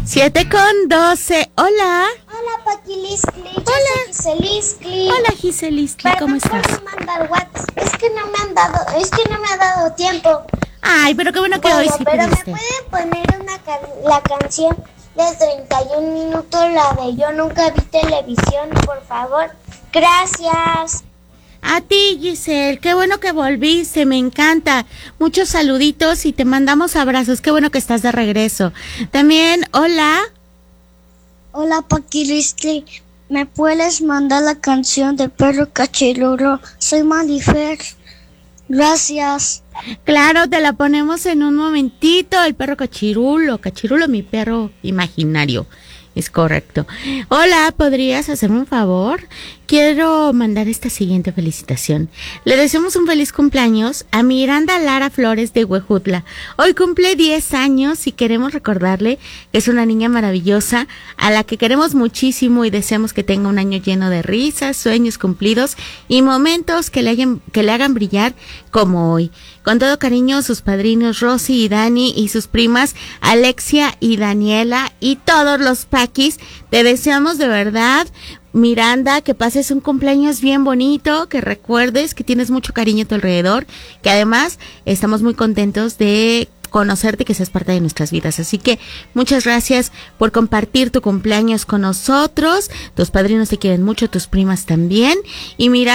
7:12. Hola. Hola, Paquilistli. Hola. Giselistli. Hola, Giselistli, ¿cómo estás? Perdón por no mandar WhatsApp. Es que no me ha dado tiempo. Ay, pero qué bueno que hoy sí pero pudiste. me pueden poner la canción de 31 minutos, la de Yo Nunca Vi Televisión, por favor. Gracias. A ti, Giselle, qué bueno que volviste, me encanta. Muchos saluditos y te mandamos abrazos, qué bueno que estás de regreso. También, hola. Hola, Paquilistli. ¿Me puedes mandar la canción de Perro Cachiruro? Soy Marifer. Gracias. Claro, te la ponemos en un momentito. El perro Cachirulo, mi perro imaginario. Es correcto. Hola, ¿podrías hacerme un favor? Quiero mandar esta siguiente felicitación. Le deseamos un feliz cumpleaños a Miranda Lara Flores de Huejutla. Hoy cumple 10 años y queremos recordarle que es una niña maravillosa a la que queremos muchísimo y deseamos que tenga un año lleno de risas, sueños cumplidos y momentos que le hagan brillar como hoy. Con todo cariño, sus padrinos Rosy y Dani y sus primas Alexia y Daniela y todos los paquis. Te deseamos de verdad, Miranda, que pases un cumpleaños bien bonito, que recuerdes que tienes mucho cariño a tu alrededor, que además estamos muy contentos de conocerte, que seas parte de nuestras vidas. Así que muchas gracias por compartir tu cumpleaños con nosotros. Tus padrinos te quieren mucho, tus primas también. Y mira,